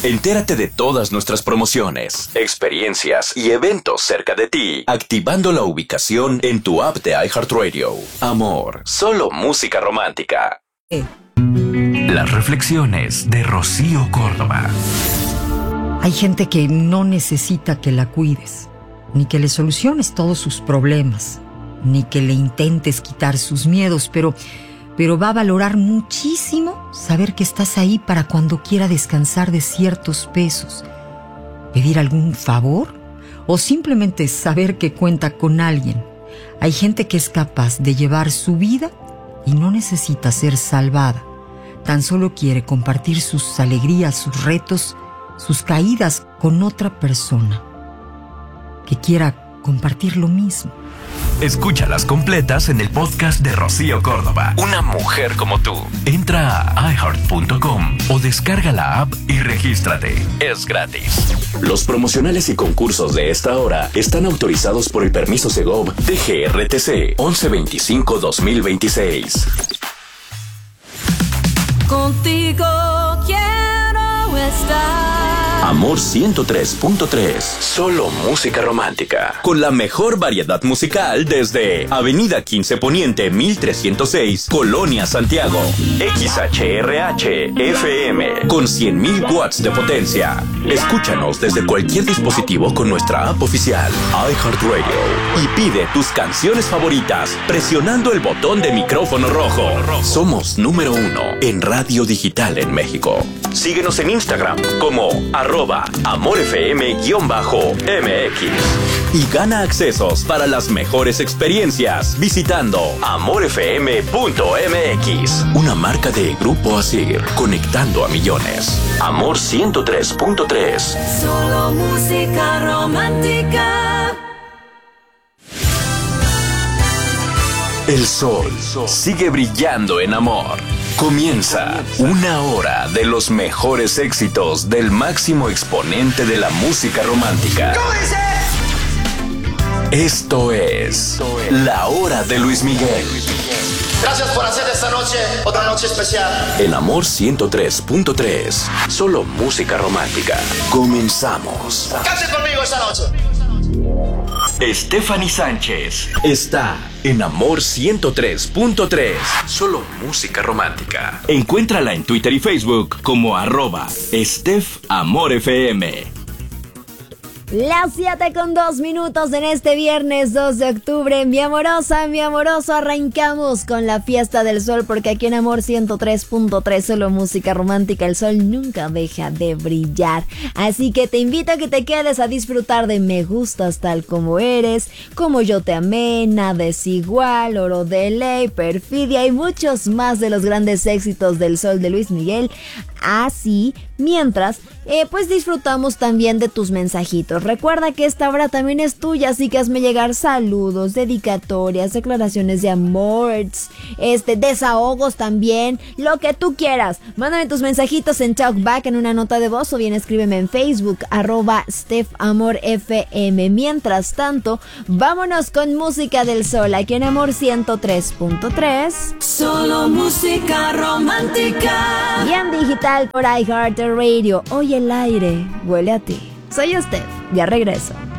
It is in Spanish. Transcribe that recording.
Entérate de todas nuestras promociones, experiencias y eventos cerca de ti, activando la ubicación en tu app de iHeartRadio. Amor, solo música romántica. Las reflexiones de Rocío Córdoba. Hay gente que no necesita que la cuides, ni que le soluciones todos sus problemas, ni que le intentes quitar sus miedos, pero va a valorar muchísimo saber que estás ahí para cuando quiera descansar de ciertos pesos, pedir algún favor o simplemente saber que cuenta con alguien. Hay gente que es capaz de llevar su vida y no necesita ser salvada. Tan solo quiere compartir sus alegrías, sus retos, sus caídas con otra persona que quiera compartir lo mismo. Escúchalas completas en el podcast de Rocío Córdoba. Una mujer como tú. Entra a iHeart.com o descarga la app y regístrate. Es gratis. Los promocionales y concursos de esta hora están autorizados por el permiso Segov de GRTC 1125-2026. Contigo quiero estar. Amor 103.3. Solo música romántica. Con la mejor variedad musical desde Avenida 15 Poniente 1306, Colonia Santiago. XHRH FM con 100,000 watts de potencia. Escúchanos desde cualquier dispositivo con nuestra app oficial iHeartRadio y pide tus canciones favoritas presionando el botón de micrófono rojo. Somos número 1 en radio digital en México. Síguenos en Instagram como @AmorFM_MX y gana accesos para las mejores experiencias visitando amorfm.mx, una marca de Grupo Asir, conectando a millones. Amor 103.3. Solo música romántica. El sol sigue brillando en amor. Comienza una hora de los mejores éxitos del máximo exponente de la música romántica. Esto es La Hora de Luis Miguel. Gracias por hacer de esta noche otra noche especial. En Amor 103.3. Solo música romántica. Comenzamos. Cante conmigo esta noche. Stephanie Sánchez está en Amor 103.3. Solo música romántica. Encuéntrala en Twitter y Facebook como @StephAmorFM. Las 7:02 en este viernes 2 de octubre. Mi amorosa, mi amoroso, arrancamos con la fiesta del sol, porque aquí en Amor 103.3, solo música romántica, el sol nunca deja de brillar. Así que te invito a que te quedes a disfrutar de Me Gustas Tal Como Eres, Como Yo Te Amé, Nada Es Igual, Oro de Ley, Perfidia y muchos más de los grandes éxitos del sol de Luis Miguel. Así, mientras, pues disfrutamos también de tus mensajitos. Recuerda que esta hora también es tuya, así que hazme llegar saludos, dedicatorias, declaraciones de amor, desahogos también, lo que tú quieras. Mándame tus mensajitos en Talkback, en una nota de voz, o bien escríbeme en Facebook, @StephAmorFM. Mientras tanto, vámonos con música del sol, aquí en Amor 103.3. Solo música romántica. Y en digital por iHeartRadio. Hoy el aire huele a ti. Soy Steph, ya regreso.